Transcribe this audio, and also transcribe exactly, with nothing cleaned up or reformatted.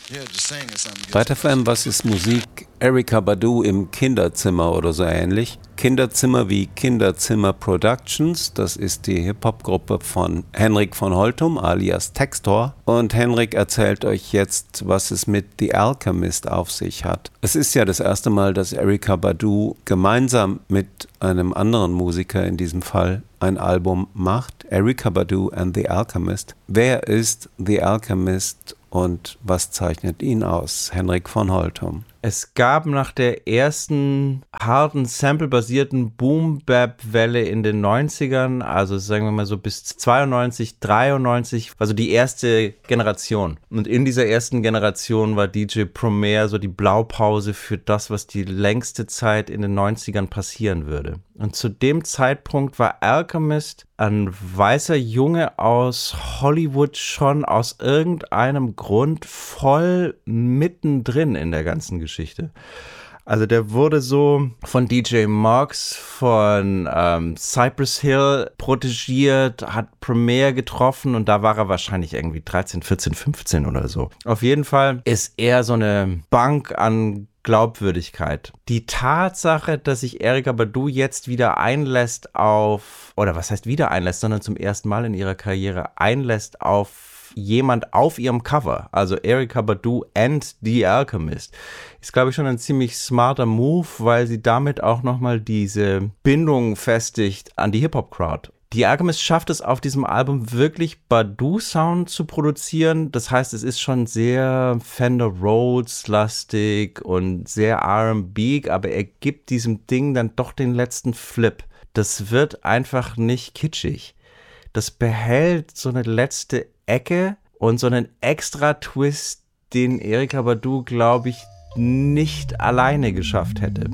Weiter M, was ist Musik? Erykah Badu im Kinderzimmer oder so ähnlich. Kinderzimmer wie Kinderzimmer Productions, das ist die Hip-Hop-Gruppe von Henrik von Holtum alias Textor. Und Henrik erzählt euch jetzt, was es mit The Alchemist auf sich hat. Es ist ja das erste Mal, dass Erykah Badu gemeinsam mit einem anderen Musiker, in diesem Fall, ein Album macht. Erykah Badu and The Alchemist. Wer ist The Alchemist und was zeichnet ihn aus? Henrik von Holtum. Es gab nach der ersten harten, samplebasierten Boom-Bap-Welle in den neunzigern, also sagen wir mal so bis zweiundneunzig, dreiundneunzig, also die erste Generation. Und in dieser ersten Generation war D J Premier so die Blaupause für das, was die längste Zeit in den neunzigern passieren würde. Und zu dem Zeitpunkt war Alchemist ein weißer Junge aus Hollywood schon aus irgendeinem Grund voll mittendrin in der ganzen Geschichte. Also der wurde so von D J Mox, von ähm, Cypress Hill protegiert, hat Premier getroffen und da war er wahrscheinlich irgendwie dreizehn, vierzehn, fünfzehn oder so. Auf jeden Fall ist er so eine Bank an Glaubwürdigkeit. Die Tatsache, dass sich Erykah Badu jetzt wieder einlässt auf, oder was heißt wieder einlässt, sondern zum ersten Mal in ihrer Karriere einlässt auf jemand auf ihrem Cover, also Erykah Badu and The Alchemist, ist, glaube ich, schon ein ziemlich smarter Move, weil sie damit auch nochmal diese Bindung festigt an die Hip-Hop-Crowd. The Alchemist schafft es auf diesem Album wirklich Badu-Sound zu produzieren. Das heißt, es ist schon sehr Fender Rhodes-lastig und sehr R and B, aber er gibt diesem Ding dann doch den letzten Flip. Das wird einfach nicht kitschig. Das behält so eine letzte Ecke und so einen extra Twist, den Erykah Badu, glaube ich, nicht alleine geschafft hätte.